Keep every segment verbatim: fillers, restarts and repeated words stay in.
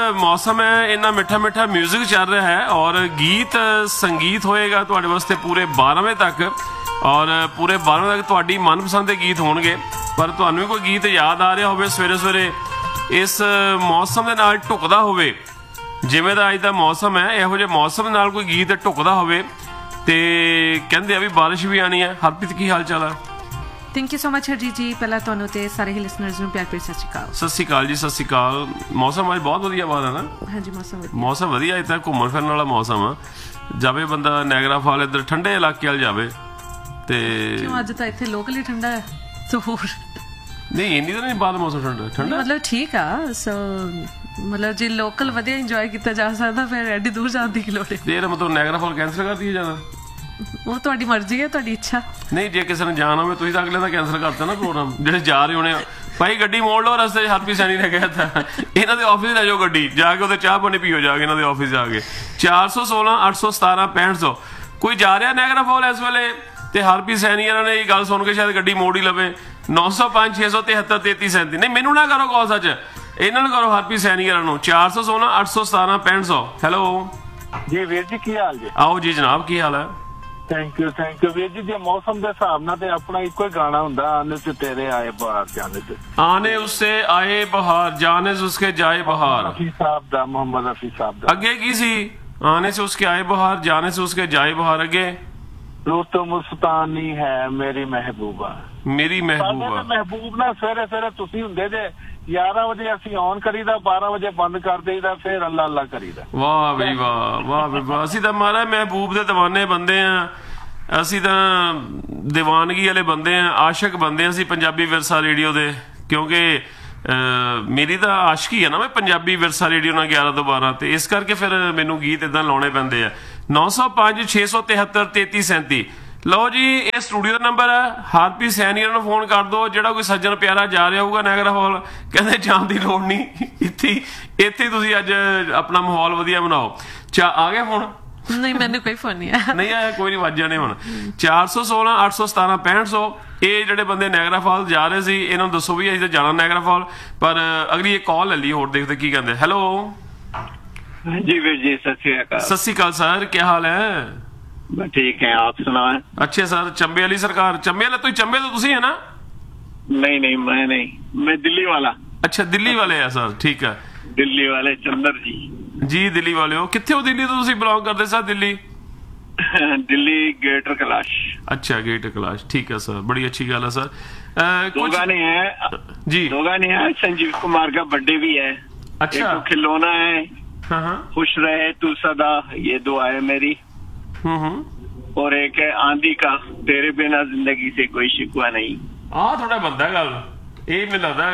मौसम है, इन्ना मिठा मिठा म्यूजिक चल रहा है और गीत संगीत होएगा तुहाडे वास्ते पूरे बारह बजे तक और पूरे बारह बजे तक तुहाडी मनपसंद दे गीत होणगे। पर तुहानूं भी कोई गीत याद आ रहा होवे सवेरे सवेरे इस मौसम दे नाल ढुकदा होवे, जिवें दा अज दा मौसम है, इहो जिहे मौसम नाल कोई गीत ढुकदा होवे ते कहंदे आ भी बारिश भी आनी है। हरप्रीत की हाल चाल है? Thank you so much Harjeet जी, पहला तुहानूं ते सारे ही लिसनर्स नूं प्यार भरी सत श्री अकाल। सत श्री अकाल जी, सत श्री अकाल। मौसम अज बहुत वधिया बार है ना? हाँ जी, मौसम वधिया, मौसम वधिया, इतना घूमन फिरन वाला मौसम आ। जावे बंदा नायगरा फॉल इधर ठंडे इलाके वाल जावे ते क्यों अज तां इत्थे लोकल ही ठंडा है सो होर नहीं इन्नी तो नहीं बाद मौसम ठंडा ठंडा मतलब ठीक आ। सो मतलब जे लोकल वधिया इंजॉय किया जा सकदा फिर एडी दूर जाण दी की लोड़ है? तेरा मतलब नायगरा फॉल कैंसल कर दिया जाना? वो तुहाडी मर्जी है, तुहाडी इच्छा। नहीं जे किसी ने जाना हो तुसीं तां अगले दा कैंसल करता ना प्रोग्राम ਜਿਹੜੇ ਜਾ ਰਹੇ ਹੋਣੇ ਭਾਈ ਗੱਡੀ ਮੋੜ ਲਓ ਰਸਤੇ 'ਚ। ਹਰਪ੍ਰੀਤ ਸੈਣੀ ਨੇ ਕਿਹਾ ਤਾਂ ਇਹਨਾਂ ਦੇ ਆਫਿਸ ਲੈ ਜਾਓ ਗੱਡੀ, ਜਾ ਕੇ ਉਹਦੇ ਚਾਹ ਪਾਣੀ ਪੀਓ ਜਾ ਕੇ ਇਹਨਾਂ ਦੇ ਆਫਿਸ ਜਾ ਕੇ। ਚਾਰ ਸੌ ਸੋਲਾਂ ਅੱਠ ਸੌ ਸਤਾਰਾਂ ਪੈਂਹਠ ਸੌ ਕੋਈ ਜਾ ਰਿਹਾ ਨਾਇਗਰਾ ਫਾਲ ਇਸ ਵੇਲੇ ਤੇ ਹਰਪ੍ਰੀਤ ਸੈਣੀ ਇਹਨਾਂ ਨੇ ਇਹ ਗੱਲ ਸੁਣ ਕੇ ਸ਼ਾਇਦ ਗੱਡੀ ਮੋੜ ਹੀ ਲਵੇ। ਨੌ ਸੌ ਪੰਜ ਛੇ ਸੌ ਤਿਹੱਤਰ ਤੇਤੀ ਸੈਂਤੀ ਨਹੀਂ ਮੈਨੂੰ ਨਾ ਕਰੋ ਕਾਲ, ਸੱਚ ਇਹਨਾਂ ਨੂੰ ਕਰੋ ਹਰਪ੍ਰੀਤ ਸੈਣੀ ਇਹਨਾਂ ਨੂੰ। ਚਾਰ ਸੌ ਸੋਲਾਂ ਅੱਠ ਸੌ ਸਤਾਰਾਂ ਪੈਂਹਠ ਸੌ। ਹੈਲੋ ਜੀ ਵੀਰ ਜੀ, ਕੀ ਹਾਲ ਜੀ? ਆਓ ਜੀ ਜਨਾਬ, ਕੀ ਹਾਲ ਹੈ? Thank you thank you Veer ji. जे मौसम के हिसाब नाल ते अपना इको ही गाना हुंदा, आने से तेरे आए बहार जाने से आने उससे आए बहार जाने से उसके जाए बहार। रफी साहब दा, मोहम्मद रफी साहब दा। अगे की सी? आने से उसके आए बहार जाने से उसके जाए बहार। अगे रुत मुस्तानी है मेरी महबूबा, मेरी महबूबा। महबूब ना सवेरे सवेरे तुसी हुंदे जे ग्यारह बजे असी ऑन करीदा, बारह बजे बंद कर देईदा, फिर अल्लाह अल्लाह करीदा। वाह बई वाह, वाह बई वाह। असी तां महाराज महबूब दे दीवाने बंदे आ, असी तां दीवानगी वाले बंदे आ, आशिक बंदे असी पंजाबी विरसा रेडियो दे। क्योंकि मेरी ਤਾਂ ਆਸ਼ਕੀ ਹੈ ਨਾ ਮੈਂ ਪੰਜਾਬੀ ਵਿਰਸਾ ਰੇਡੀਓ ਨਾਲ ਗਿਆਰਾਂ ਤੋਂ ਬਾਰਾਂ ਤੇ ਇਸ ਕਰਕੇ ਫਿਰ ਮੈਨੂੰ ਗੀਤ ਇਦਾਂ ਲਾਉਣੇ ਪੈਂਦੇ ਆ। ਨੌ ਸੌ ਪੰਜ ਛੇ ਸੌ ਤਿਹੱਤਰ ਤੇਤੀ ਸੈਂਤੀ। ਲਓ ਜੀ, ਇਹ ਸਟੂਡੀਓ ਦਾ ਨੰਬਰ ਹੈ। ਹਰਪ੍ਰੀਤ ਸੈਣੀ ਨੂੰ ਫੋਨ ਕਰ ਦਿਓ। ਜਿਹੜਾ ਕੋਈ ਸੱਜਣ ਪਿਆਰਾ ਜਾ ਰਿਹਾ ਹੋਊਗਾ ਨਾਇਗਰਾ ਫਾਲ, ਕਹਿੰਦੇ ਜਾਣ ਦੀ ਲੋੜ ਨਹੀਂ, ਇੱਥੇ ਇੱਥੇ ਤੁਸੀਂ ਅੱਜ ਆਪਣਾ ਮਾਹੌਲ ਵਧੀਆ ਬਣਾਓ। ਚਾ ਆ ਗਿਆ ਫੋਨ? ਨਹੀਂ ਮੈਨੂੰ ਕੋਈ ਫੋਨ ਨਹੀਂ ਆਇਆ। ਨਹੀਂ ਆਇਆ, ਕੋਈ ਨਹੀਂ, ਵੱਜ ਜਾਣੇ ਹੁਣ। ਚਾਰ ਸੌ ਸੋਲਾਂ ਅੱਠ ਸੌ ਸਤਾਰਾਂ ਪੈਂਹਠ ਸੌ। ਇਹ ਜਿਹੜੇ ਬੰਦੇ ਨਾਇਗਰਾ ਫਾਲ ਜਾ ਰਹੇ ਸੀ ਇਹਨਾਂ ਨੂੰ ਦੱਸੋ ਵੀ ਅਸੀਂ ਤਾਂ ਜਾਣਾ ਨਾਇਗਰਾ ਫਾਲ। ਪਰ ਅਗਲੀ ਇਹ ਕਾਲ ਲੈ ਲਈ, ਹੋਰ ਦੇਖਦੇ ਕੀ ਕਹਿੰਦੇ। ਹੈਲੋ जी वीर जी, सत श्री अकाल। सत श्री अकाल सर, क्या हाल है? मैं ठीक है, आप सुनाएं। अच्छे सर। चंबे वाली सरकार? चंबे वाला तो चंबे तो तुसी है ना? नहीं नहीं मैं नहीं, मैं दिल्ली वाला। अच्छा दिल्ली वाले है सर, ठीक है। दिल्ली वाले चंदर जी। जी दिल्ली वाले हो। कित्थे हो दिल्ली तो तुसी बिलोंग करते सर? दिल्ली दिल्ली ग्रेटर कैलाश। अच्छा ग्रेटर कैलाश, ठीक है सर, बड़ी अच्छी गल है सर। दो कुछ गाने हैं जी, दो गाने हैं। संजीव कुमार का बर्थडे भी है। अच्छा। एक तो खिलौना है, हाँ हाँ, खुश रहे तू सदा, ये दुआ है मेरी। हम्म हम्म। और एक है आंधी का, तेरे बिना जिंदगी से कोई शिकवा नहीं। आ थोड़ा बनता गल ਇਹ ਮੈਨੂੰ ਲੱਗਦਾ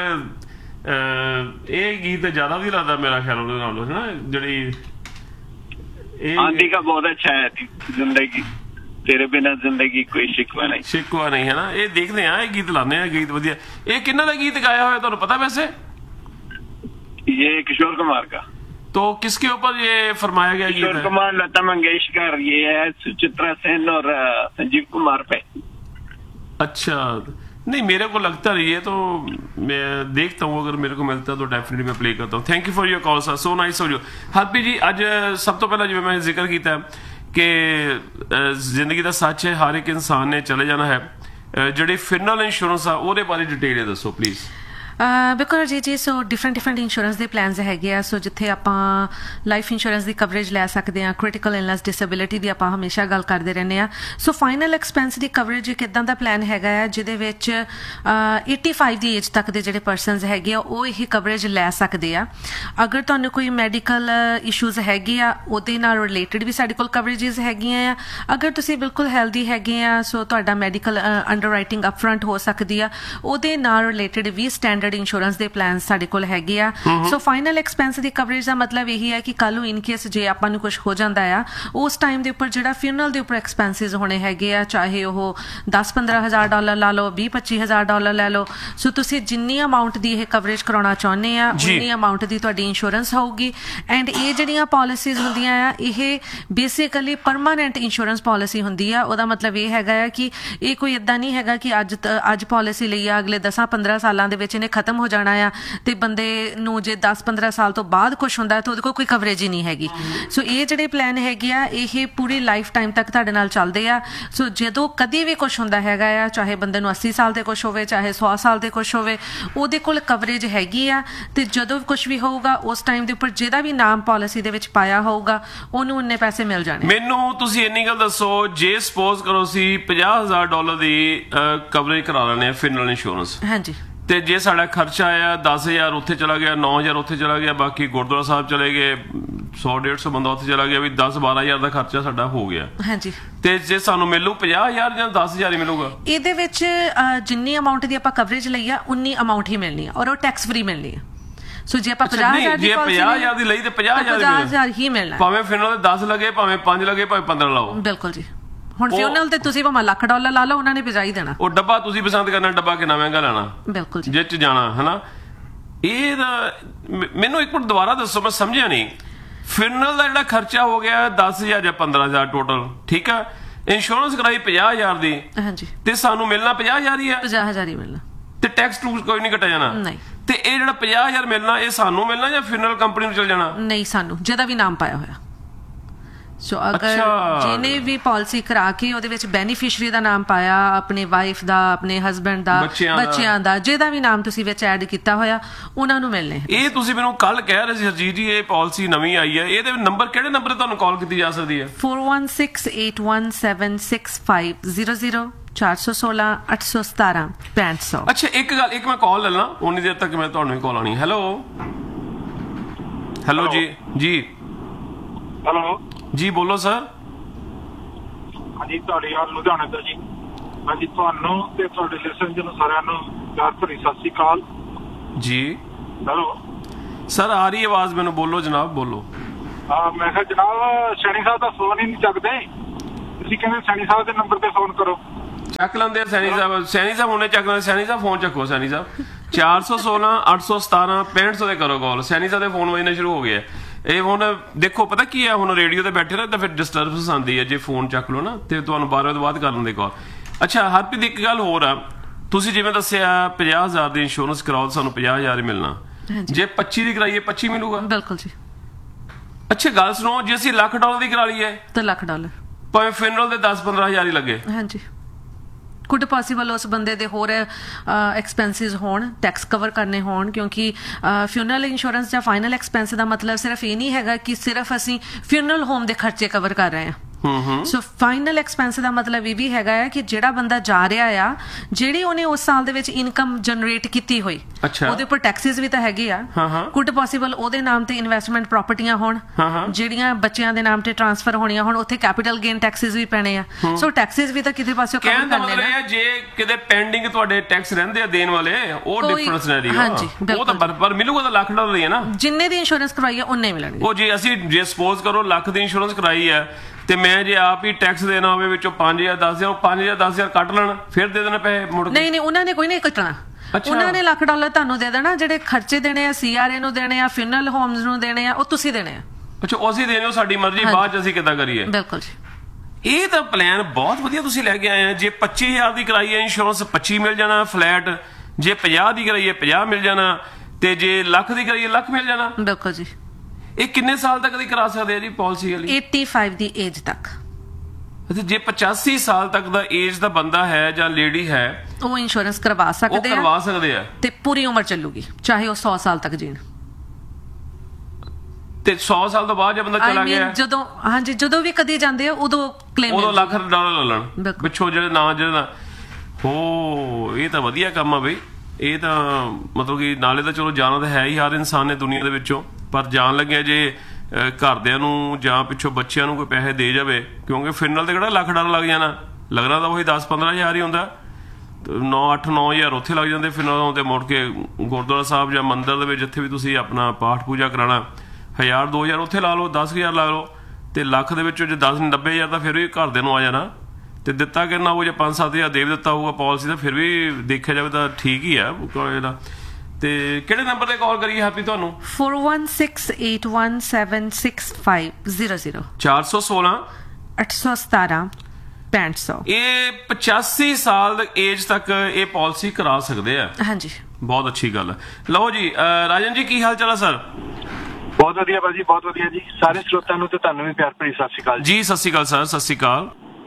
ਇਹ गीत ज्यादा भी लगता मेरा ख्याल ਉਹਦੇ ਨਾਲੋਂ ਹੈ ਨਾ ਜਿਹੜੀ आंधी का बहुत अच्छा है। जिंदगी तेरे बिना जिंदगी कोई शिकवा नहीं, शिकवा नहीं है ना। ਇਹ ਦੇਖਦੇ ਆ, ਇਹ ਗੀਤ ਲਾਉਂਦੇ ਆ, ਗੀਤ ਵਧੀਆ। ਇਹ ਕਿੰਨਾ ਦਾ गीत गाया ਹੋਇਆ ਤੁਹਾਨੂੰ पता वैसे? ये किशोर कुमार का। तो किसके ऊपर ये फरमाया गया गीत किशोर है? कुमार, लता मंगेशकर, ये है सुचित्रा सेन और संजीव कुमार पे। अच्छा नहीं, मेरे को लगता नहीं है, तो मैं देखता हूँ, अगर मेरे को मिलता है तो डेफिनेटली मैं प्ले करता हूँ। Thank you for your call sir, so nice of you. Harpreet जी, अज सब तो पहला जिवें मैं जिक्र किया कि जिंदगी का सच है, हर एक इंसान ने चले जाना है। ਜਿਹੜੀ ਫਿਨਲ ਇੰਸ਼ੋਰੈਂਸ ਆ ਉਹਦੇ ਬਾਰੇ ਡਿਟੇਲ ਦੱਸੋ ਪਲੀਜ਼। ਬਿਲਕੁਲ ਜੀ ਜੀ ਸੋ ਡਿਫਰੈਂਟ ਡਿਫਰੈਂਟ ਇੰਸ਼ੋਰੈਂਸ ਦੇ ਪਲਾਨਸ ਹੈਗੇ ਆ। ਸੋ ਜਿੱਥੇ ਆਪਾਂ ਲਾਈਫ ਇੰਸ਼ੋਰੈਂਸ ਦੀ ਕਵਰੇਜ ਲੈ ਸਕਦੇ ਹਾਂ, ਕ੍ਰਿਟੀਕਲ ਇਲਨੈਸ ਡਿਸੇਬਿਲਿਟੀ ਦੀ ਆਪਾਂ ਹਮੇਸ਼ਾ ਗੱਲ ਕਰਦੇ ਰਹਿੰਦੇ ਹਾਂ। ਸੋ ਫਾਈਨਲ ਐਕਸਪੈਂਸ ਦੀ ਕਵਰੇਜ ਇੱਕ ਇੱਦਾਂ ਦਾ ਪਲਾਨ ਹੈਗਾ ਆ ਜਿਹਦੇ ਵਿੱਚ ਏਟੀ ਫਾਈਵ ਦੀ ਏਜ ਤੱਕ ਦੇ ਜਿਹੜੇ ਪਰਸਨਸ ਹੈਗੇ ਆ ਉਹ ਇਹ ਕਵਰੇਜ ਲੈ ਸਕਦੇ ਆ। ਅਗਰ ਤੁਹਾਨੂੰ ਕੋਈ ਮੈਡੀਕਲ ਇਸ਼ੂਜ਼ ਹੈਗੇ ਆ ਉਹਦੇ ਨਾਲ ਰਿਲੇਟਡ ਵੀ ਸਾਡੇ ਕੋਲ ਕਵਰੇਜਿਸ ਹੈਗੀਆਂ ਆ। ਅਗਰ ਤੁਸੀਂ ਬਿਲਕੁਲ ਹੈਲਦੀ ਹੈਗੇ ਆ, ਸੋ ਤੁਹਾਡਾ ਮੈਡੀਕਲ ਅੰਡਰ ਰਾਈਟਿੰਗ ਅਪਫਰੰਟ ਹੋ ਸਕਦੀ ਆ, ਉਹਦੇ ਨਾਲ ਰਿਲੇਟਡ ਵੀ ਸਟੈਂਡਰਡ ਇੰਸ਼ੋਰੈਂਸ ਦੇ ਪਲਾਨ ਸਾਡੇ ਕੋਲ ਹੈਗੇ ਆ। ਸੋ ਫਾਈਨਲ ਐਕਸਪੈਂਸ ਦੀ ਕਵਰੇਜ ਦਾ ਮਤਲਬ ਇਹੀ ਹੈ ਕਿ ਕੱਲ ਨੂੰ ਇਨ ਕੇਸ ਜੇ ਆਪਾਂ ਨੂੰ ਕੁਝ ਹੋ ਜਾਂਦਾ ਆ, ਉਸ ਟਾਈਮ ਦੇ ਉੱਪਰ ਜਿਹੜਾ ਫਿਊਨਰਲ ਦੇ ਉੱਪਰ ਐਕਸਪੈਂਸਿਸ ਹੋਣੇ ਹੈਗੇ ਆ, ਚਾਹੇ ਉਹ ਦਸ ਪੰਦਰਾਂ ਹਜ਼ਾਰ ਡਾਲਰ ਲਾ ਲਓ, ਵੀਹ ਪੱਚੀ ਹਜ਼ਾਰ ਡਾਲਰ ਲੈ ਲਓ। ਸੋ ਤੁਸੀਂ ਜਿੰਨੀ ਅਮਾਊਂਟ ਦੀ ਇਹ ਕਵਰੇਜ ਕਰਾਉਣਾ ਚਾਹੁੰਦੇ ਆ ਉਨੀ ਅਮਾਊਂਟ ਦੀ ਤੁਹਾਡੀ ਇੰਸ਼ੋਰੈਂਸ ਹੋਊਗੀ। ਐਂਡ ਇਹ ਜਿਹੜੀਆਂ ਪਾਲਿਸੀਜ਼ ਹੁੰਦੀਆਂ ਆ ਇਹ ਬੇਸਿਕਲੀ ਪਰਮਾਨੈਂਟ ਇੰਸ਼ੋਰੈਂਸ ਪਾਲਿਸੀ ਹੁੰਦੀ ਆ। ਉਹਦਾ ਮਤਲਬ ਇਹ ਹੈਗਾ ਆ ਕਿ ਇਹ ਕੋਈ ਇੱਦਾਂ ਨਹੀਂ ਹੈਗਾ ਕਿ ਅੱਜ ਅੱਜ ਪਾਲਿਸੀ ਲਈ ਆ, ਅਗਲੇ ਦਸਾਂ ਪੰਦਰਾਂ ਸਾਲਾਂ ਦੇ ਵਿੱਚ ਇਹਨੇ ਖਤਮ ਹੋ ਜਾਣਾ ਆ ਤੇ ਬੰਦੇ ਨੂੰ ਜੇ ਦਸ ਪੰਦਰਾਂ ਸਾਲ ਤੋਂ ਬਾਅਦ ਕੁਛ ਹੁੰਦਾ ਤਾਂ ਉਹਦੇ ਕੋਲ ਕੋਈ ਕਵਰੇਜ ਹੀ ਨਹੀਂ ਹੈਗੀ। ਸੋ ਇਹ ਜਿਹੜੇ ਪਲਾਨ ਹੈਗੇ ਆ ਇਹ ਪੂਰੀ ਲਾਈਫ ਟਾਈਮ ਤੱਕ ਤੁਹਾਡੇ ਨਾਲ ਚੱਲਦੇ ਆ। ਸੋ ਜਦੋਂ ਕਦੀ ਵੀ ਕੁਛ ਹੁੰਦਾ ਹੈਗਾ ਆ, ਚਾਹੇ ਬੰਦੇ ਨੂੰ ਅੱਸੀ ਸਾਲ ਤੇ ਕੁਛ ਹੋਵੇ, ਚਾਹੇ ਸੌ ਸਾਲ ਤੇ ਕੁਛ ਹੋਵੇ, ਉਹਦੇ ਕੋਲ ਕਵਰੇਜ ਹੈਗੀ ਆ। ਤੇ ਜਦੋਂ ਕੁਛ ਵੀ ਹੋਊਗਾ ਉਸ ਟਾਈਮ ਦੇ ਉੱਪਰ ਜਿਹਦਾ ਵੀ ਨਾਮ ਪਾਲਿਸੀ ਦੇ ਵਿੱਚ ਪਾਇਆ ਹੋਊਗਾ ਉਹਨੂੰ ਉਨੇ ਪੈਸੇ ਮਿਲ ਜਾਣੇ। ਮੈਨੂੰ ਤੁਸੀਂ ਇੰਨੀ ਗੱਲ ਦੱਸੋ, ਜੇ ਸਪੋਜ਼ ਕਰੋ ਸੀ ਪੰਜਾਹ ਹਜ਼ਾਰ ਡਾਲਰ ਦੀ ਕਵਰੇਜ ਕਰਾ ਲੈਣੇ ਆ ਫਿਨਰਲ ਇੰਸ਼ੋਰੈਂਸ, ਹਾਂਜੀ, ਤੇ ਜੇ ਸਾਡਾ ਖਰਚਾ ਆਇਆ ਦਸ ਹਜ਼ਾਰ ਉੱਥੇ ਚਲਾ ਗਿਆ, ਨੌ ਹਜ਼ਾਰ ਉੱਥੇ ਚਲਾ ਗਿਆ, ਬਾਕੀ ਗੁਰਦੁਆਰਾ ਸਾਹਿਬ ਚਲੇ ਗਏ, ਸੌ ਡੇਢ ਸੌ ਬੰਦਾ ਉੱਥੇ ਚਲਾ ਗਿਆ, ਵੀ ਦਸ ਬਾਰਾਂ ਹਜ਼ਾਰ ਦਾ ਖਰਚਾ ਸਾਡਾ ਹੋ ਗਿਆ, ਹਾਂਜੀ, ਤੇ ਜੇ ਸਾਨੂੰ ਮਿਲੂ ਪੰਜਾਹ ਹਜ਼ਾਰ ਜਾਂ ਦਸ ਹਜ਼ਾਰ ਹੀ ਮਿਲੂਗਾ? ਇਹਦੇ ਵਿੱਚ ਜਿੰਨੀ ਅਮਾਊਂਟ ਦੀ ਆਪਾਂ ਕਵਰੇਜ ਲਈ ਆ ਉਨੀ ਅਮਾਊਂਟ ਹੀ ਮਿਲਣੀ ਆ ਔਰ ਉਹ ਟੈਕਸ ਫ੍ਰੀ ਮਿਲਣੀ ਆ। ਸੋ ਜੇ ਆਪਾਂ ਪੰਜਾਹ ਹਜ਼ਾਰ ਦੀ ਪੰਜਾਹ ਹਜ਼ਾਰ ਦੀ ਲਈ ਤੇ ਪੰਜਾਹ ਹਜ਼ਾਰ ਹੀ ਮਿਲਣਾ, ਭਾਵੇਂ ਫਿਨਰਲ ਦੇ ਦਸ ਲੱਗੇ, ਭਾਵੇਂ ਪੰਜ ਲੱਗੇ, ਭਾਵੇਂ ਪੰਦਰਾਂ ਲਾਓ। ਬਿਲਕੁਲ ਜੀ। ਹੁਣ ਫਿਊਨਰਲ ਤੇ ਤੁਸੀਂ ਭਾਵੇਂ ਲੱਖ ਡਾਲਰ ਲਾ ਲਓ, ਉਹਨਾਂ ਨੇ ਭਜਾ ਹੀ ਦੇਣਾ। ਉਹ ਡੱਬਾ ਤੁਸੀਂ ਪਸੰਦ ਕਰਨਾ, ਡੱਬਾ ਕਿੰਨਾ ਮਹਿੰਗਾ ਲੈਣਾ, ਬਿਲਕੁਲ ਜੀ, ਜਿਹ ਚ ਜਾਣਾ ਹਨਾ। ਇਹ ਮੈਨੂੰ ਇੱਕ ਵਾਰ ਦੁਬਾਰਾ ਦੱਸੋ, ਮੈਂ ਸਮਝਿਆ ਨਹੀਂ। ਫਿਨਰਲ ਦਾ ਜਿਹੜਾ ਖਰਚਾ ਹੋ ਗਿਆ ਦਸ ਹਜ਼ਾਰ ਜਾਂ ਪੰਦਰਾਂ ਹਜ਼ਾਰ ਟੋਟਲ, ਠੀਕ ਆ, ਇੰਸ਼ੋਰੈਂਸ ਕਰਾਈ ਪੰਜਾਹ ਹਜ਼ਾਰ ਦੀ, ਹਾਂਜੀ, ਤੇ ਸਾਨੂੰ ਮਿਲਣਾ ਪੰਜਾਹ ਹਜ਼ਾਰ ਹੀ ਆ, ਪੰਜਾਹ ਹਜ਼ਾਰ ਹੀ ਮਿਲਣਾ, ਤੇ ਟੈਕਸ ਟੂਕਸ ਕੋਈ ਨਹੀਂ ਕੱਟਿਆ ਜਾਣਾ। ਨਹੀਂ। ਤੇ ਇਹ ਜਿਹੜਾ ਪੰਜਾਹ ਹਜ਼ਾਰ ਮਿਲਣਾ ਇਹ ਸਾਨੂੰ ਮਿਲਣਾ ਜਾਂ ਫਿਨਰਲ ਕੰਪਨੀ ਨੂੰ ਚਲ ਜਾਣਾ? ਨਹੀਂ, ਸਾਨੂੰ, ਜਿਹਦਾ ਵੀ ਨਾਮ ਪਾਇਆ ਹੋਇਆ। ਸੋ ਅਗਰ ਜਿਹਨੇ ਵੀ ਪਾਲਿਸੀ ਕਰਾ ਕੇ ਉਹਦੇ ਵਿੱਚ ਬੈਨੀਫੀਸ਼ਰੀ ਦਾ ਨਾਮ ਪਾਇਆ, ਆਪਣੇ ਵਾਈਫ ਦਾ, ਆਪਣੇ ਹਸਬੈਂਡ ਦਾ, ਬੱਚਿਆਂ ਦਾ, ਜਿਹਦਾ ਵੀ ਨਾਮ ਤੁਸੀਂ ਵਿੱਚ ਐਡ ਕੀਤਾ ਹੋਇਆ, ਉਹਨਾਂ ਨੂੰ ਮਿਲਣੇ। ਇਹ ਤੁਸੀਂ ਮੈਨੂੰ ਕੱਲ ਕਹਿ ਰਹੇ ਸੀ ਹਰਜੀਤ ਜੀ ਇਹ ਪਾਲਿਸੀ ਨਵੀਂ ਆਈ ਹੈ, ਇਹਦੇ ਨੰਬਰ ਕਿਹੜੇ ਨੰਬਰ ਤੇ ਤੁਹਾਨੂੰ ਕਾਲ ਕੀਤੀ ਜਾ ਸਕਦੀ ਹੈ? four one six eight one seven six five zero zero ਚਾਰ ਸੌ ਸੋਲਾਂ ਅੱਠ ਸੌ ਸਤਾਰਾਂ ਪੈਂਹਠ ਸੌ। ਅੱਛਾ, ਇੱਕ ਗੱਲ, ਇੱਕ ਮੈਂ ਕਾਲ ਲੈ ਲਾਂ, ਉਨੀ ਦੇਰ ਤੱਕ ਮੈਂ ਤੁਹਾਨੂੰ ਵੀ ਕਾਲ ਆਣੀ। ਹੈਲੋ ਹੈਲੋ ਜੀ ਜੀ ਹੈਲੋ ਜੀ, ਬੋਲੋ ਸਰ। ਹਾਂਜੀ, ਤੁਹਾਡੀ ਗੱਲ ਲੁਧਿਆਣੇ ਤੋਂ ਜੀ। ਹਾਂਜੀ, ਤੁਹਾਨੂੰ ਤੇ ਤੁਹਾਡੇ ਲਿਸਨਰ ਨੂੰ ਸਾਰਿਆਂ ਨੂੰ ਪਿਆਰ ਭਰੀ ਸਤਿ ਸ੍ਰੀ ਅਕਾਲ ਜੀ। ਹੈਲੋ ਸਰ, ਆ ਰਹੀ ਆਵਾਜ਼ ਮੈਨੂੰ, ਬੋਲੋ ਜਨਾਬ, ਬੋਲੋ। ਹਾਂ, ਮੈਂ ਕਿਹਾ ਜਨਾਬ ਸੈਣੀ ਸਾਹਿਬ ਦਾ ਫੋਨ ਹੀ ਨਹੀਂ ਚੱਕਦੇ, ਤੁਸੀਂ ਕਹਿੰਦੇ ਸੈਣੀ ਸਾਹਿਬ ਦੇ ਨੰਬਰ ਤੇ ਫੋਨ ਕਰੋ। ਚੱਕ ਲੈਂਦੇ ਆ ਸੈਣੀ ਸਾਹਿਬ, ਸੈਣੀ ਸਾਹਿਬ ਹੁਣੇ ਚੱਕ ਲੈਂਦੇ। ਸੈਣੀ ਸਾਹਿਬ ਫੋਨ ਚੱਕੋ, ਸੈਣੀ ਸਾਹਿਬ ਚਾਰ ਸੌ ਸੋਲਾਂ ਅੱਠ ਸੌ ਸਤਾਰਾਂ ਪੈਂਹਠ ਸੌ ਦੇ ਕਰੋ ਕਾਲ। ਸੈਣੀ ਸਾਹਿਬ ਦੇ ਫੋਨ ਵੱਜਣੇ ਸ਼ੁਰੂ ਹੋ ਗਏ ਆ। ਇਹ ਹੁਣ ਦੇਖੋ ਪਤਾ ਕੀ ਹੈ, ਹੁਣ ਰੇਡੀਓ ਤੇ ਬੈਠੇ ਨਾ ਤਾਂ ਫਿਰ ਡਿਸਟਰਬੈਂਸ ਆਉਂਦੀ ਹੈ, ਜੇ ਫੋਨ ਚੱਕ ਲਓ ਨਾ ਤੇ ਤੁਹਾਨੂੰ ਬਾਰਾਂ ਵਜੇ ਤੋਂ ਬਾਅਦ ਕਰ ਲੈਂਦੇ ਕਾਲ। ਅੱਛਾ ਹਰਪ੍ਰੀਤ, ਇੱਕ ਗੱਲ ਹੋਰ ਆ, ਤੁਸੀਂ ਜਿਵੇਂ ਦੱਸਿਆ ਪੰਜਾਹ ਹਜ਼ਾਰ ਦੀ ਇੰਸ਼ੋਰੈਂਸ ਕਰਾਓ ਸਾਨੂੰ ਪੰਜਾਹ ਹਜ਼ਾਰ ਹੀ ਮਿਲਣਾ, ਜੇ ਪੱਚੀ ਦੀ ਕਰਾਈਏ ਪੱਚੀ ਮਿਲੂਗਾ? ਬਿਲਕੁਲ ਜੀ। ਅੱਛਾ ਗੱਲ ਸੁਣੋ, ਜੇ ਅਸੀਂ ਲੱਖ ਡਾਲਰ ਦੀ ਕਰਾ ਲਈਏ ਤਾਂ ਲੱਖ ਡਾਲਰ, ਭਾਵੇਂ ਫਿਨਰਲ ਦੇ ਦਸ ਪੰਦਰਾਂ ਹਜ਼ਾਰ ਹੀ ਲੱਗੇ, ਹਾਂਜੀ, ਕੁਡ ਪੋਸੀਬਲ ਉਸ ਬੰਦੇ ਦੇ ਹੋਰ ਐਕਸਪੈਂਸਿਸ ਹੋਣ, ਟੈਕਸ ਕਵਰ ਕਰਨੇ ਹੋਣ, ਕਿਉਂਕਿ ਫਿਊਨਰਲ ਇੰਸ਼ੋਰੈਂਸ ਜਾਂ ਫਾਈਨਲ ਐਕਸਪੈਂਸ ਦਾ ਮਤਲਬ ਸਿਰਫ ਇਹ ਨਹੀਂ ਹੈਗਾ ਕਿ ਸਿਰਫ ਅਸੀਂ ਫਿਊਨਰਲ ਹੋਮ ਦੇ ਖਰਚੇ ਕਵਰ ਕਰ ਰਹੇ ਹਾਂ। ਸੋ ਫਾਈਨਲ ਐਕਸਪੈਂਸ ਦਾ ਮਤਲਬ ਇਹ ਵੀ ਹੈਗਾ ਹੈ ਕਿ ਜਿਹੜਾ ਬੰਦਾ ਜਾ ਰਿਹਾ ਆ, ਜਿਹੜੀ ਉਹਨੇ ਉਸ ਸਾਲ ਦੇ ਵਿੱਚ ਇਨਕਮ ਜਨਰੇਟ ਕੀਤੀ ਹੋਈ, ਉਹਦੇ ਉੱਪਰ ਟੈਕਸਿਸ ਵੀ ਤਾਂ ਹੈਗੇ ਆ। ਕੁਡ ਪੋਸੀਬਲ ਉਹਦੇ ਨਾਮ ਤੇ ਇਨਵੈਸਟਮੈਂਟ ਪ੍ਰਾਪਰਟੀਆਂ ਹੋਣ, ਜਿਹੜੀਆਂ ਬੱਚਿਆਂ ਦੇ ਨਾਮ ਤੇ ਟ੍ਰਾਂਸਫਰ ਹੋਣੀਆਂ ਹੋਣ, ਉੱਥੇ ਕੈਪੀਟਲ ਗੇਨ ਟੈਕਸਿਸ ਵੀ ਪੈਣੇ ਆ। ਸੋ ਟੈਕਸਿਸ ਵੀ ਤਾਂ ਕਿਤੇ ਪਾਸੇ ਕਵਰ ਕਰਨੇ ਨੇ। ਜੇ ਕਿਤੇ ਪੈਂਡਿੰਗ ਤੁਹਾਡੇ ਟੈਕਸ ਰਹਿੰਦੇ ਆ ਦੇਣ ਵਾਲੇ, ਉਹ ਡਿਫਰੈਂਸ ਰਹਿ ਰਹੀ ਹੈ, ਉਹ ਤਾਂ ਪਰ ਮਿਲੂਗਾ ਤਾਂ ਲੱਖ ਡਾਲਰ ਹੀ ਹੈ ਨਾ। ਜਿੰਨੇ ਦੀ ਇੰਸ਼ੋਰੈਂਸ ਕਰਵਾਈ ਹੈ ਉਨੇ ਮਿਲਣਗੇ। ਉਹ ਜੇ ਅਸੀਂ ਜੇ ਸਪੋਜ਼ ਕਰੋ ਲੱਖ ਦੀ ਇੰਸ਼ੋਰੈਂਸ ਕਰਾਈ ਹੈ ਤੇ ਮੈਂ ਜੇ ਆਪ ਹੀ ਟੈਕਸ ਦੇਣਾ ਹੋਵੇ ਵਿੱਚੋਂ ਪੰਜ ਹਜ਼ਾਰ ਦਸ ਹਜ਼ਾਰ ਪੰਜ ਹਜ਼ਾਰ ਦਸ ਹਜ਼ਾਰ ਕੱਟ ਲੈਣ, ਫਿਰ ਦੇ ਦੇਣੇ ਪੈਸੇ ਮੁੜ ਕੇ? ਨਹੀਂ ਨਹੀਂ, ਉਹਨਾਂ ਨੇ ਕੋਈ ਨਹੀਂ ਕੱਟਣਾ। ਉਹਨਾਂ ਨੇ ਲੱਖ ਡਾਲਰ ਤੁਹਾਨੂੰ ਦੇ ਦੇਣਾ, ਜਿਹੜੇ ਖਰਚੇ ਦੇਣੇ ਆ ਸੀਆਰਏ ਨੂੰ ਦੇਣੇ ਆ, ਫਿਨਰਲ ਹੋਮਸ ਨੂੰ ਦੇਣੇ ਆ, ਉਹ ਤੁਸੀਂ ਦੇਣੇ ਆ। ਅੱਛਾ, ਉਹ ਅਸੀਂ ਦੇਣੇ, ਉਹ ਸਾਡੀ ਮਰਜ਼ੀ, ਬਾਅਦ ਚ ਅਸੀਂ ਕਿੱਦਾਂ ਕਰੀਏ? ਬਿਲਕੁਲ ਜੀ। ਇਹ ਤਾਂ ਪਲਾਨ ਬਹੁਤ ਵਧੀਆ ਤੁਸੀਂ ਲੈ ਕੇ ਆਏ ਆ। ਜੇ ਪੱਚੀ ਹਜ਼ਾਰ ਦੀ ਕਰਾਈ ਹੈ ਇੰਸ਼ੋਰੈਂਸ ਪੱਚੀ ਮਿਲ ਜਾਣਾ ਫਲੈਟ, ਜੇ ਪੰਜਾਹ ਦੀ ਕਰਾਈਏ ਪੰਜਾਹ ਮਿਲ ਜਾਣਾ, ਤੇ ਜੇ ਲੱਖ ਦੀ ਕਰਾਈਏ ਲੱਖ ਮਿਲ ਜਾਣਾ। ਬਿਲਕੁਲ ਜੀ। ਇਹ ਕਿੰਨੇ ਸਾਲ ਤੱਕ ਦੀ ਕਰਾ ਸਕਦੇ ਆ ਜੀ ਪਾਲਿਸੀ ਵਾਲੀ? ਪਚਾਸੀ ਦੀ ਏਜ ਤੱਕ। ਜੇ ਪਚਾਸੀ ਸਾਲ ਤੱਕ ਦਾ ਏਜ ਦਾ ਬੰਦਾ ਹੈ ਜਾਂ ਲੇਡੀ ਹੈ, ਉਹ ਇੰਸ਼ੋਰੈਂਸ ਕਰਵਾ ਸਕਦੇ ਆ, ਕਰਵਾ ਸਕਦੇ ਆ, ਤੇ ਪੂਰੀ ਉਮਰ ਚੱਲੂਗੀ, ਚਾਹੇ ਉਹ ਸੌ ਸਾਲ ਤੱਕ ਜੀਣ। ਤੇ ਸੌ ਸਾਲ ਤੋਂ ਬਾਅਦ ਜੇ ਬੰਦਾ ਚਲਾ ਗਿਆ, ਜਦੋਂ ਹਾਂਜੀ ਜਦੋਂ ਵੀ ਕਦੀ ਜਾਂਦੇ ਆ ਉਦੋਂ ਕਲੇਮ, ਉਦੋਂ ਲੱਖ ਡਾਲਰ ਲੈ ਲੈਣ ਪਿੱਛੋਂ ਜਿਹੜੇ ਨਾ ਜਿਹੜਾ ਹੋ। ਇਹ ਤਾਂ ਵਧੀਆ ਕੰਮ ਆ ਬਈ। ਇਹ ਤਾਂ ਮਤਲਬ ਕਿ ਨਾਲੇ ਤਾਂ ਚਲੋ ਜਾਣਾ ਤਾਂ ਹੈ ਹੀ ਹਰ ਇਨਸਾਨ ਨੇ ਦੁਨੀਆ ਦੇ ਵਿੱਚੋਂ, ਪਰ ਜਾਣ ਲੱਗਿਆ ਜੇ ਘਰਦਿਆਂ ਨੂੰ ਜਾਂ ਪਿੱਛੋਂ ਬੱਚਿਆਂ ਨੂੰ ਕੋਈ ਪੈਸੇ ਦੇ ਜਾਵੇ, ਕਿਉਂਕਿ ਫਿਨਰਲ ਤੇ ਕਿਹੜਾ ਲੱਖ ਡਾਲਰ ਲੱਗ ਜਾਣਾ, ਲੱਗਣਾ ਤਾਂ ਉਹੀ ਦਸ ਪੰਦਰਾਂ ਹਜ਼ਾਰ ਹੀ ਹੁੰਦਾ। ਨੌ ਅੱਠ ਨੌ ਹਜ਼ਾਰ ਉੱਥੇ ਲੱਗ ਜਾਂਦੇ ਫਿਨਰਲ ਤੇ, ਮੁੜ ਕੇ ਗੁਰਦੁਆਰਾ ਸਾਹਿਬ ਜਾਂ ਮੰਦਿਰ ਦੇ ਵਿੱਚ ਜਿੱਥੇ ਵੀ ਤੁਸੀਂ ਆਪਣਾ ਪਾਠ ਪੂਜਾ ਕਰਾਉਣਾ, ਹਜ਼ਾਰ ਦੋ ਹਜ਼ਾਰ ਉੱਥੇ ਲਾ ਲਓ, ਦਸ ਹਜ਼ਾਰ ਲਾ ਲਓ, ਤੇ ਲੱਖ ਦੇ ਵਿੱਚੋਂ ਜੇ ਦਸ ਨੱਬੇ ਹਜ਼ਾਰ ਤਾਂ ਫਿਰ ਵੀ ਘਰਦਿਆਂ ਨੂੰ ਆ ਜਾਣਾ। ਤੇ ਦਿੱਤਾ ਕਿੰਨਾ ਉਹ ਜੇ ਪੰਜ ਸੱਤ ਹਜ਼ਾਰ ਦੇ ਵੀ ਦਿੱਤਾ ਹੋਊਗਾ ਪਾਲਿਸੀ ਦਾ, ਫਿਰ ਵੀ ਦੇਖਿਆ ਜਾਵੇ ਤਾਂ ਠੀਕ ਹੀ ਆ ਇਹਦਾ। ਤੇ ਕਿਹੜੇ ਨੰਬਰ ਤੇ ਕਾਲ ਕਰੀਏ ਹੈਪੀ ਤੁਹਾਨੂੰ? four one six eight one seven six five zero zero ਚਾਰ ਸੌ ਸੋਲਾਂ ਅੱਠ ਸੌ ਸਤਾਰਾਂ ਪੈਂਹਠ ਸੌ। ਇਹ ਪਚਾਸੀ ਸਾਲ ਏਜ ਤੱਕ ਇਹ ਪਾਲਿਸੀ ਕਰਾ ਸਕਦੇ ਆ? ਹਾਂਜੀ। ਬਹੁਤ ਅੱਛੀ ਗੱਲ ਹੈ। ਲਓ ਜੀ ਅਹ ਰਾਜਨ ਜੀ, ਕੀ ਹਾਲ ਚਾਲ ਹੈ ਸਰ? ਬਹੁਤ ਵਧੀਆ ਭਾਜੀ, ਬਹੁਤ ਵਧੀਆ ਜੀ। ਸਾਰੇ ਸਰੋਤਿਆਂ ਨੂੰ ਤੇ ਤੁਹਾਨੂੰ ਵੀ ਪਿਆਰ ਭਰੀ ਸਤਿ ਸ਼੍ਰੀ ਅਕਾਲ ਜੀ। ਸਤਿ ਸ਼੍ਰੀ ਅਕਾਲ ਸਰ, ਸਤਿ ਸ਼੍ਰੀ ਅਕਾਲ।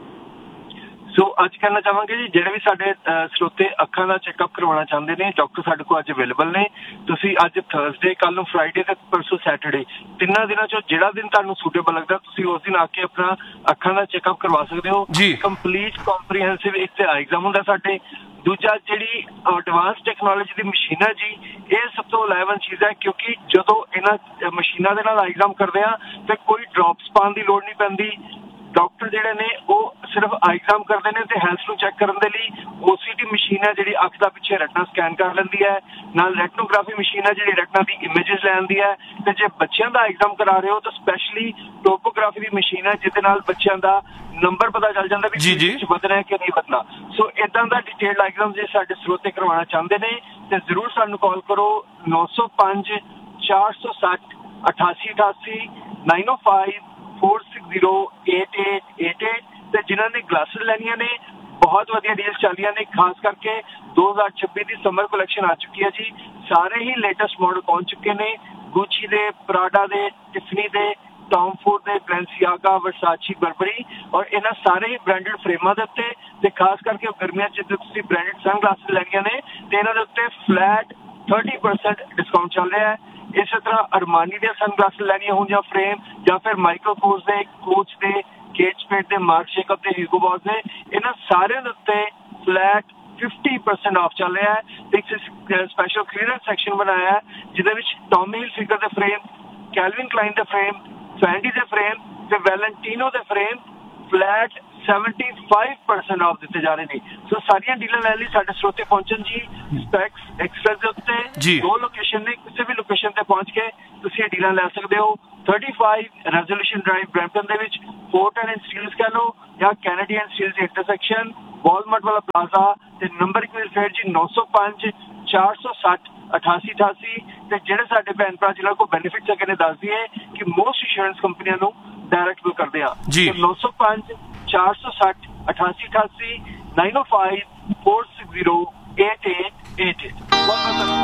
ਸੋ ਅੱਜ ਕਹਿਣਾ ਚਾਹਾਂਗੇ ਜੀ, ਜਿਹੜੇ ਵੀ ਸਾਡੇ ਸਰੋਤੇ ਅੱਖਾਂ ਦਾ ਚੈੱਕਅਪ ਕਰਵਾਉਣਾ ਚਾਹੁੰਦੇ ਨੇ, ਡਾਕਟਰ ਸਾਡੇ ਕੋਲ ਅੱਜ ਅਵੇਲੇਬਲ ਨੇ। ਤੁਸੀਂ ਅੱਜ ਥਰਸਡੇ, ਕੱਲ ਨੂੰ ਫਰਾਈਡੇ ਤੇ ਪਰਸੋਂ ਸੈਟਰਡੇ, ਤਿੰਨਾਂ ਦਿਨਾਂ ਚੋਂ ਜਿਹੜਾ ਦਿਨ ਤੁਹਾਨੂੰ ਸੂਟੇਬਲ ਲੱਗਦਾ ਤੁਸੀਂ ਉਸ ਦਿਨ ਆ ਕੇ ਆਪਣਾ ਅੱਖਾਂ ਦਾ ਚੈੱਕਅਪ ਕਰਵਾ ਸਕਦੇ ਹੋ ਜੀ। ਕੰਪਲੀਟ ਕੰਪਰੀਹੈਂਸਿਵ ਇੱਕ ਤੇ ਆਈ ਐਗਜ਼ਾਮ ਹੁੰਦਾ ਸਾਡੇ, ਦੂਜਾ ਜਿਹੜੀ ਐਡਵਾਂਸ ਟੈਕਨੋਲੋਜੀ ਦੀ ਮਸ਼ੀਨ ਹੈ ਜੀ, ਇਹ ਸਭ ਤੋਂ ਇਲੈਵਨ ਚੀਜ਼ ਹੈ, ਕਿਉਂਕਿ ਜਦੋਂ ਇਹਨਾਂ ਮਸ਼ੀਨਾਂ ਦੇ ਨਾਲ ਆਈ ਐਗਜ਼ਾਮ ਕਰਦੇ ਆ ਤੇ ਕੋਈ ਡ੍ਰੌਪਸ ਪਾਉਣ ਦੀ ਲੋੜ ਨਹੀਂ ਪੈਂਦੀ। ਡਾਕਟਰ ਜਿਹੜੇ ਨੇ ਉਹ ਸਿਰਫ ਆਈ ਐਗਜ਼ਾਮ ਕਰਦੇ ਨੇ ਤੇ ਹੈਲਥ ਨੂੰ ਚੈੱਕ ਕਰਨ ਦੇ ਲਈ ਓਸੀਟੀ ਮਸ਼ੀਨ ਹੈ ਜਿਹੜੀ ਅੱਖ ਦਾ ਪਿੱਛੇ ਰੈਟਨਾ ਸਕੈਨ ਕਰ ਲੈਂਦੀ ਹੈ, ਨਾਲ ਰੈਟਨੋਗ੍ਰਾਫੀ ਮਸ਼ੀਨ ਹੈ ਜਿਹੜੀ ਰੈਟਨਾ ਦੀ ਇਮੇजेस ਲੈਂਦੀ ਹੈ। ਤੇ ਜੇ ਬੱਚਿਆਂ ਦਾ ਐਗਜ਼ਾਮ ਕਰਾ ਰਹੇ ਹੋ ਤਾਂ ਸਪੈਸ਼ਲੀ ਟੋਪੋਗ੍ਰਾਫੀ ਦੀ ਮਸ਼ੀਨ ਹੈ ਜਿਹਦੇ ਨਾਲ ਬੱਚਿਆਂ ਦਾ ਨੰਬਰ ਪਤਾ ਚੱਲ ਜਾਂਦਾ ਵੀ ਕਿਹਦੇ ਚ ਵਧਣਾ ਹੈ ਕਿ ਨਹੀਂ ਵਧਣਾ। ਸੋ ਇਦਾਂ ਦਾ ਡਿਟੇਲਡ ਐਗਜ਼ਾਮ ਜੇ ਸਾਡੇ ਸਰੋਤੇ ਕਰਵਾਉਣਾ ਚਾਹੁੰਦੇ ਨੇ ਤੇ ਜ਼ਰੂਰ ਸਾਨੂੰ ਕਾਲ ਕਰੋ ਨੌ ਸੌ ਪੰਜ ਚਾਰ ਸੌ ਸੱਠ ਅਠਾਸੀ ਅਠਾਸੀ ਨਾਈਨ ਓ five four six zero eight eight eight eight. ਤੇ ਜਿਨ੍ਹਾਂ ਨੇ ਗਲਾਸਿਸ ਲੈਣੀਆਂ ਨੇ ਬਹੁਤ ਵਧੀਆ ਡੀਲਸ ਚੱਲੀਆਂ ਨੇ, ਖਾਸ ਕਰਕੇ ਦੋ ਹਜ਼ਾਰ ਛੱਬੀ ਦੀ ਸਮਰ ਕਲੈਕਸ਼ਨ ਆ ਚੁੱਕੀ ਹੈ ਜੀ। ਸਾਰੇ ਹੀ ਲੇਟੈਸਟ ਮਾਡਲ ਪਹੁੰਚ ਚੁੱਕੇ ਨੇ, ਗੁੱਚੀ ਦੇ, ਪ੍ਰਾਡਾ ਦੇ, ਟਿਫਨੀ ਦੇ, ਟੌਮ ਫੋਰਡ ਦੇ, ਬੈਲੈਂਸੀਆਗਾ, ਵਰਸਾਚੀ, ਬਰਬਰੀ, ਔਰ ਇਹਨਾਂ ਸਾਰੇ ਹੀ ਬ੍ਰਾਂਡਡ ਫਰੇਮਾਂ ਦੇ ਉੱਤੇ। ਤੇ ਖਾਸ ਕਰਕੇ ਗਰਮੀਆਂ 'ਚ ਜੇ ਤੁਸੀਂ ਬ੍ਰਾਂਡਡ ਸਨ ਗਲਾਸਿਸ ਲੈਣੀਆਂ ਨੇ ਤੇ ਇਹਨਾਂ ਦੇ ਉੱਤੇ ਫਲੈਟ ਥਰਟੀ ਪਰਸੈਂਟ ਡਿਸਕਾਊਂਟ ਚੱਲ ਰਿਹਾ ਹੈ। ਇਸੇ ਤਰ੍ਹਾਂ ਅਰਮਾਨੀ ਦੇ ਸਨ ਗਲਾਸਿਸ ਲੈਣੀਆਂ ਹੋਣ ਜਾਂ ਫਰੇਮ, ਜਾਂ ਫਿਰ ਮਾਈਕਲ ਕੋਰਸ ਦੇ, ਕੋਚ ਦੇ, ਕੇਟ ਸਪੇਡ ਦੇ, ਮਾਰਕ ਜੇਕਬ ਦੇ, ਹਿਊਗੋ ਬॉस ਦੇ, ਇਹਨਾਂ ਸਾਰਿਆਂ ਦੇ ਉੱਤੇ ਫਲੈਟ ਫਿਫਟੀ ਪਰਸੈਂਟ ਆਫ ਚੱਲ ਰਿਹਾ ਹੈ। ਇੱਕ ਸਪੈਸ਼ਲ ਕਲੀਅਰੈਂਸ ਸੈਕਸ਼ਨ ਬਣਾਇਆ ਹੈ ਜਿਹਦੇ ਵਿੱਚ ਟੌਮੀ ਹਿਲਫਿਗਰ ਦੇ ਫਰੇਮ, ਕੈਲਵਿਨ ਕਲਾਈਨ ਦੇ ਫਰੇਮ, ਫੈਂਡੀ ਦੇ ਫਰੇਮ ਤੇ ਵੈਲੈਂਟੀਨੋ ਦੇ frame flat seventy five percent off ਦਿੱਤੇ ਜਾ ਰਹੇ ਨੇ। ਸੋ ਸਾਰੀਆਂ ਡੀਲਾਂ ਲੈਣ ਲਈ ਸਾਡੇ ਸਰੋਤੇ ਪਹੁੰਚਣ ਜੀ ਸਪੈਕਸ ਐਕਸਪ੍ਰੈਸ ਦੇ ਉੱਤੇ। ਦੋ ਲੋਕੇਸ਼ਨ ਨੇ, ਕਿਸੇ ਵੀ ਲੋਕੇਸ਼ਨ ਤੇ ਪਹੁੰਚ ਕੇ ਤੁਸੀਂ ਇਹ ਡੀਲਾਂ ਲੈ ਸਕਦੇ ਹੋ। Thirty five resolution drive Brampton ਦੇ ਵਿੱਚ, ਫੋਰਟ ਐਂਡ ਸਟੀਲਸ ਕਹਿ ਲਓ ਜਾਂ Kennedy and Steeles intersection, Walmart ਵਾਲਾ ਪਲਾਜ਼ਾ। ਤੇ ਨੰਬਰ ਇੱਕ ਵਾਰ ਫਿਰ ਜੀ ਨੌ ਸੌ ਪੰਜ ਚਾਰ ਸੌ ਸੱਠ ਅਠਾਸੀ ਅਠਾਸੀ। ਤੇ ਜਿਹੜੇ ਸਾਡੇ ਭੈਣ ਭਰਾ ਜਿਹਨਾਂ ਕੋਲ ਬੈਨੀਫਿਟਸ ਹੈਗੇ ਨੇ ਦੱਸ ਦਈਏ ਕਿ ਮੋਸਟ ਇੰਸ਼ੋਰੈਂਸ ਕੰਪਨੀਆਂ ਨੂੰ ਡਾਇਰੈਕਟ ਬਿਲ ਕਰਦੇ ਆ। ਨੌ ਸੌ ਪੰਜ ਚਾਰ ਸੌ ਸੱਠ ਅਠਾਸੀ ਅਠਾਸੀ ਨਾਈਨ ਓ five four six zero eight eight eight eight.